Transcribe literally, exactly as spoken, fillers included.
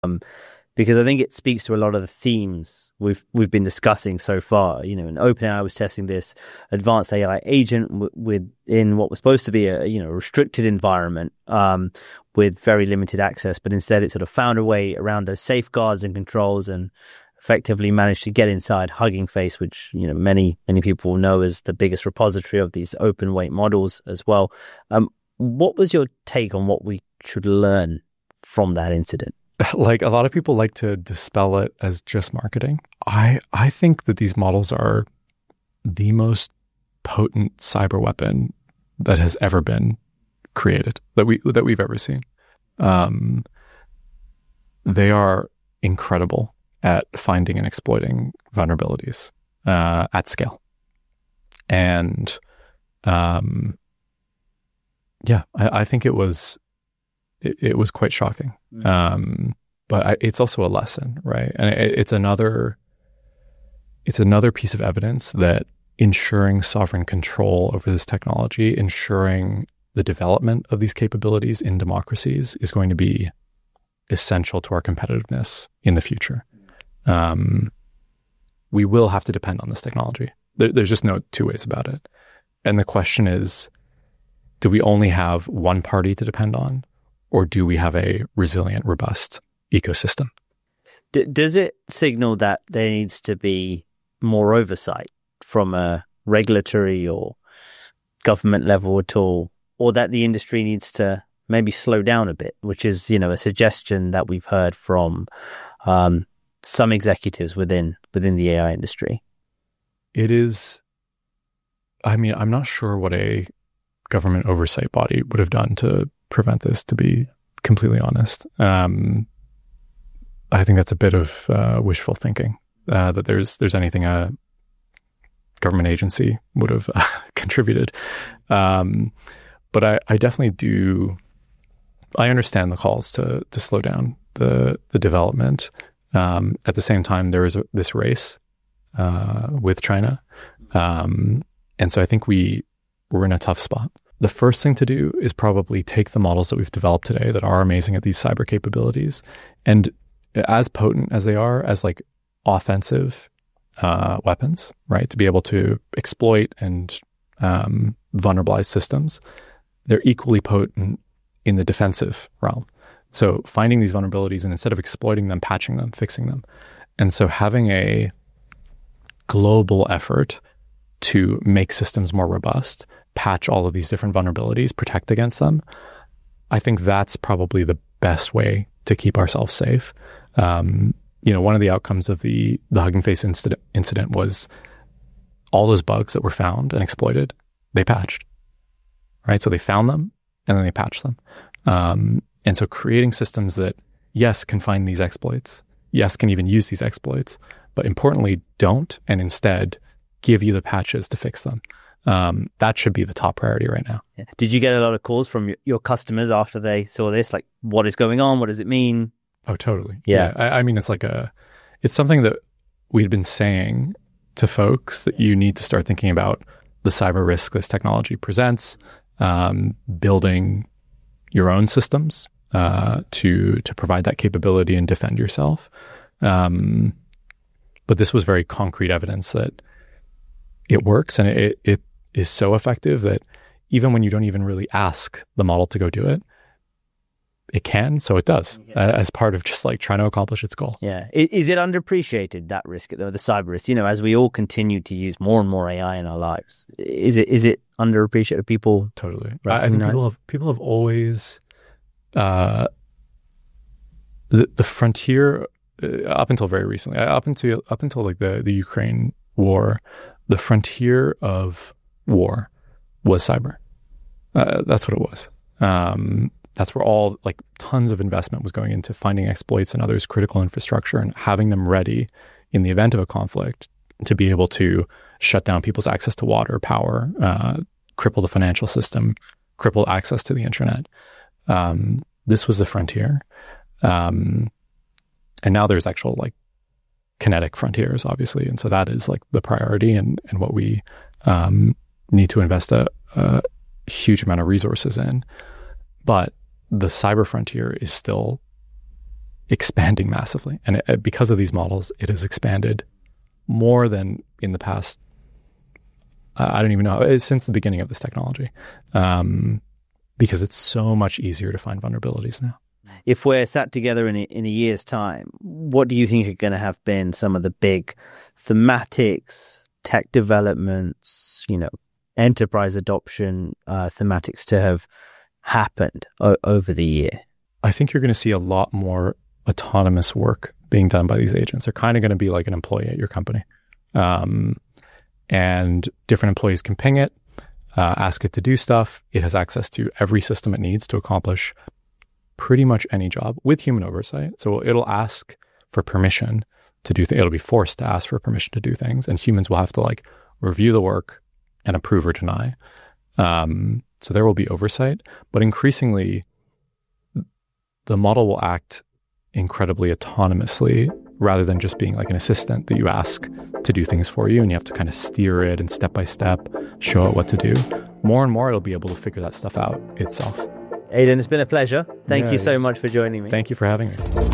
because I think it speaks to a lot of the themes we've we've been discussing so far. You know, in OpenAI was testing this advanced A I agent w- within what was supposed to be a you know restricted environment um, with very limited access, but instead it sort of found a way around those safeguards and controls and effectively managed to get inside Hugging Face, which you know many many people know as the biggest repository of these open weight models as well. Um, what was your take on what we should learn from that incident? Like, a lot of people like to dispel it as just marketing. I I think that these models are the most potent cyber weapon that has ever been created, that we that we've ever seen. Um, they are incredible at finding and exploiting vulnerabilities uh, at scale, and um, yeah, I, I think it was. It, it was quite shocking. Um, but I, it's also a lesson, right? And it, it's another, it's another piece of evidence that ensuring sovereign control over this technology, ensuring the development of these capabilities in democracies is going to be essential to our competitiveness in the future. Um, we will have to depend on this technology. There, there's just no two ways about it. And the question is, do we only have one party to depend on? Or do we have a resilient, robust ecosystem? D- does it signal that there needs to be more oversight from a regulatory or government level at all, or that the industry needs to maybe slow down a bit, which is, you know, a suggestion that we've heard from um, some executives within within the A I industry? It is, I mean, I'm not sure what a government oversight body would have done to prevent this, to be completely honest. Um, I think that's a bit of uh, wishful thinking, uh, that there's there's anything a government agency would have uh, contributed. Um, but I, I definitely do, I understand the calls to to slow down the, the development. Um, at the same time, there is a, this race uh, with China. Um, and so I think we, we're in a tough spot. The first thing to do is probably take the models that we've developed today that are amazing at these cyber capabilities, and as potent as they are as like offensive uh, weapons, right? To be able to exploit and um, vulnerabilize systems, they're equally potent in the defensive realm. So finding these vulnerabilities and instead of exploiting them, patching them, fixing them. And so having a global effort to make systems more robust, patch all of these different vulnerabilities, protect against them, I think that's probably the best way to keep ourselves safe. Um, you know, one of the outcomes of the the Hugging Face incident, incident was all those bugs that were found and exploited, they patched, right? So they found them and then they patched them. Um, and so creating systems that, yes, can find these exploits, yes, can even use these exploits, but importantly, don't, and instead give you the patches to fix them. Um, that should be the top priority right now. Yeah. Did you get a lot of calls from your customers after they saw this? Like, what is going on? What does it mean? Oh, totally. Yeah. yeah. I, I mean, it's like a, it's something that we'd been saying to folks, that you need to start thinking about the cyber risk this technology presents, um, building your own systems uh, to to provide that capability and defend yourself. Um, but this was very concrete evidence that it works, and it, it is so effective that even when you don't even really ask the model to go do it, it can, so it does, yeah. uh, as part of just like trying to accomplish its goal. Yeah. Is it underappreciated, that risk, the, the cyber risk? You know, as we all continue to use more and more A I in our lives, is it is it underappreciated? People totally. I, I think people have people have always uh, the the frontier uh, up until very recently, up until up until like the the Ukraine war, the frontier of war was cyber. Uh, that's what it was. Um, That's where all like tons of investment was going into finding exploits and others critical infrastructure and having them ready in the event of a conflict to be able to shut down people's access to water, power, uh, cripple the financial system, cripple access to the internet. Um, this was the frontier. Um, and now there's actual like kinetic frontiers, obviously. And so that is like the priority and, and what we um, need to invest a, a huge amount of resources in. But the cyber frontier is still expanding massively. And it, because of these models, it has expanded more than in the past. I don't even know, it's since the beginning of this technology, um, because it's so much easier to find vulnerabilities now. If we're sat together in a, in a year's time, what do you think are going to have been some of the big thematics, tech developments, you know, enterprise adoption uh, thematics to have happened o- over the year? I think you're going to see a lot more autonomous work being done by these agents. They're kind of going to be like an employee at your company. Um, and different employees can ping it, uh, ask it to do stuff. It has access to every system it needs to accomplish pretty much any job with human oversight. So it'll ask for permission to do things. It'll be forced to ask for permission to do things, and humans will have to like review the work and approve or deny. Um, so there will be oversight, but increasingly the model will act incredibly autonomously rather than just being like an assistant that you ask to do things for you and you have to kind of steer it and step by step show it what to do. More and more it'll be able to figure that stuff out itself. Aidan, it's been a pleasure. Thank yeah, you so much for joining me. Thank you for having me.